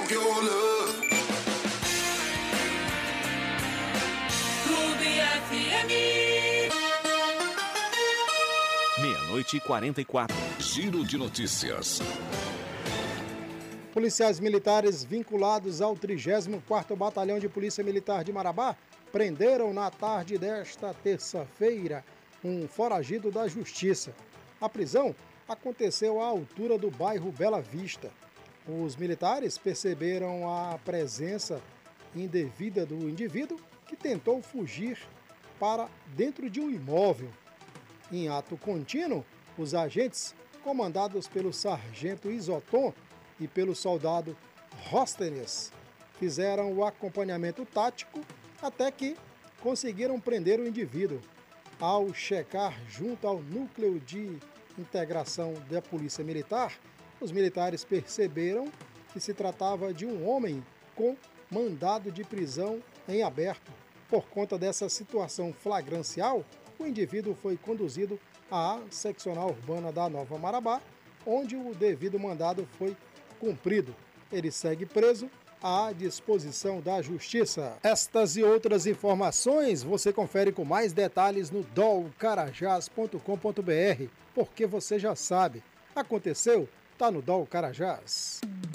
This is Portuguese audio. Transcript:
want your love. Clube FM. 00:44. Giro de notícias. Policiais militares vinculados ao 34º Batalhão de Polícia Militar de Marabá prenderam na tarde desta terça-feira um foragido da Justiça. A prisão aconteceu à altura do bairro Bela Vista. Os militares perceberam a presença indevida do indivíduo que tentou fugir para dentro de um imóvel. Em ato contínuo, os agentes, comandados pelo sargento Isoton e pelo soldado Róstenes, fizeram o acompanhamento tático até que conseguiram prender o indivíduo. Ao checar junto ao núcleo de integração da Polícia Militar, os militares perceberam que se tratava de um homem com mandado de prisão em aberto. Por conta dessa situação flagrancial, o indivíduo foi conduzido à seccional urbana da Nova Marabá, onde o devido mandado foi cumprido. Ele segue preso à disposição da Justiça. Estas e outras informações você confere com mais detalhes no dolcarajás.com.br, porque você já sabe, aconteceu, tá no Dol Carajás.